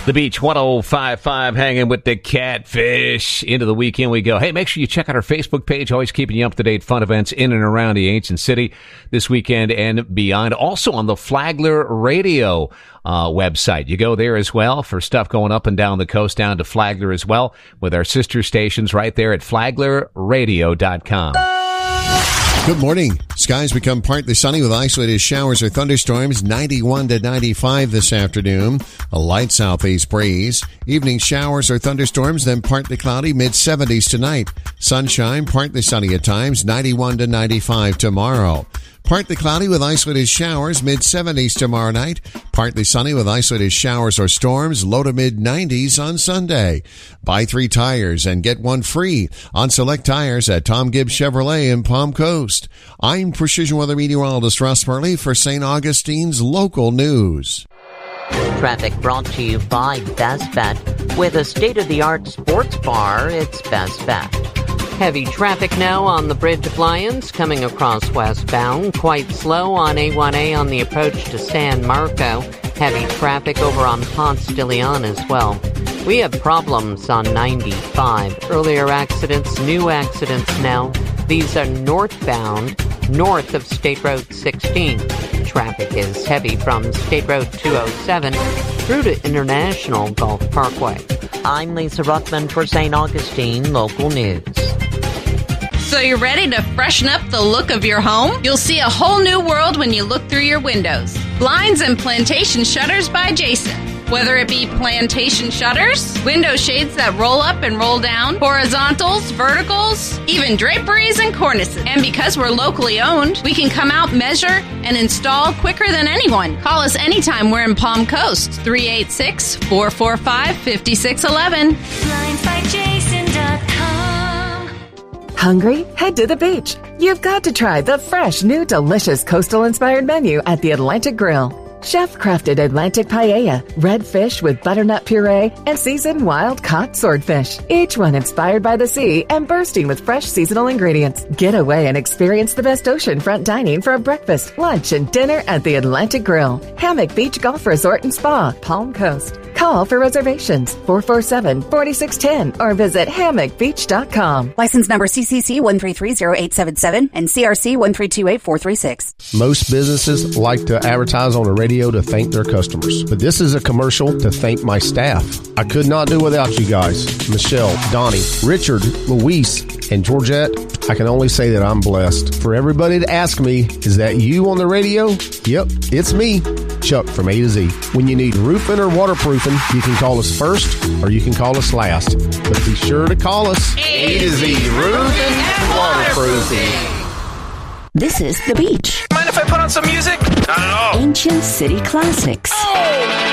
The Beach 105.5, hanging with the Catfish. Into the weekend we go. Hey, make sure you check out our Facebook page. Always keeping you up to date. Fun events in and around the ancient city this weekend and beyond. Also on the Flagler Radio website. You go there as well for stuff going up and down the coast, down to Flagler as well, with our sister stations right there at flaglerradio.com. Good morning. Skies become partly sunny with isolated showers or thunderstorms, 91 to 95 this afternoon. A light southeast breeze. Evening showers or thunderstorms, then partly cloudy, mid-70s tonight. Sunshine, partly sunny at times, 91 to 95 tomorrow. Partly cloudy with isolated showers, mid-70s tomorrow night. Partly sunny with isolated showers or storms, low to mid-90s on Sunday. Buy 3 tires and get 1 free on select tires at Tom Gibbs Chevrolet in Palm Coast. I'm Precision Weather Meteorologist Russ Murley for St. Augustine's Local News. Traffic brought to you by Best Bet. With a state-of-the-art sports bar, it's Best Bet. Heavy traffic now on the Bridge of Lions coming across westbound. Quite slow on A1A on the approach to San Marco. Heavy traffic over on Ponce de Leon as well. We have problems on 95. Earlier accidents, new accidents now. These are northbound, north of State Road 16. Traffic is heavy from State Road 207 through to International Gulf Parkway. I'm Lisa Ruckman for St. Augustine Local News. So you're ready to freshen up the look of your home? You'll see a whole new world when you look through your windows. Blinds and Plantation Shutters by Jason. Whether it be plantation shutters, window shades that roll up and roll down, horizontals, verticals, even draperies and cornices. And because we're locally owned, we can come out, measure, and install quicker than anyone. Call us anytime we're in Palm Coast, 386-445-5611. BlindsByJason.com. Hungry? Head to the beach. You've got to try the fresh, new, delicious coastal-inspired menu at the Atlantic Grill. Chef-crafted Atlantic paella, red fish with butternut puree, and seasoned wild-caught swordfish. Each one inspired by the sea and bursting with fresh seasonal ingredients. Get away and experience the best oceanfront dining for a breakfast, lunch, and dinner at the Atlantic Grill. Hammock Beach Golf Resort and Spa, Palm Coast. Call for reservations, 447-4610, or visit hammockbeach.com. License number CCC 1330877 and CRC 1328436. Most businesses like to advertise on the radio to thank their customers, but this is a commercial to thank my staff. I could not do without you guys. Michelle, Donnie, Richard, Luis, and Georgette. I can only say that I'm blessed. For everybody to ask me, is that you on the radio? Yep, it's me, Chuck from A to Z. When you need roofing or waterproofing, you can call us first or you can call us last. But be sure to call us A to Z Roofing and Waterproofing. This is The Beach. Mind if I put on some music? Not at all. Ancient City Classics. Oh!